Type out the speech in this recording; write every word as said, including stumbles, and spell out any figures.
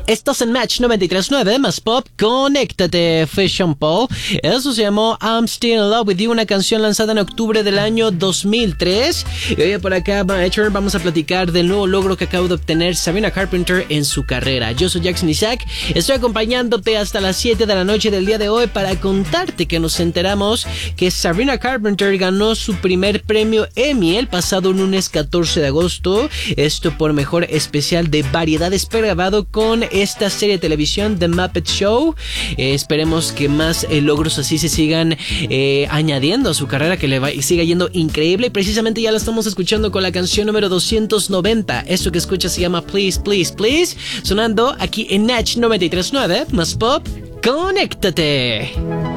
Estás en Match noventa y tres punto nueve, más pop, conéctate, Fashion Paul. Eso se llamó I'm Still in Love With You, una canción lanzada en octubre del año dos mil tres. Y hoy por acá, vamos a platicar del nuevo logro que acaba de obtener Sabrina Carpenter en su carrera. Yo soy Jackson Isaac, estoy acompañándote hasta las siete de la noche del día de hoy para contarte que nos enteramos que Sabrina Carpenter ganó su primer premio Emmy el pasado lunes catorce de agosto. Esto por mejor especial de variedades pregrabado con esta serie de televisión The Muppet Show. Eh, esperemos que más eh, logros así se sigan eh, añadiendo a su carrera, que le va, siga yendo increíble. Y precisamente ya la estamos escuchando con la canción número doscientos noventa. Esto que escuchas se llama Please, Please, Please, sonando aquí en Match noventa y tres punto nueve, más pop, conéctate.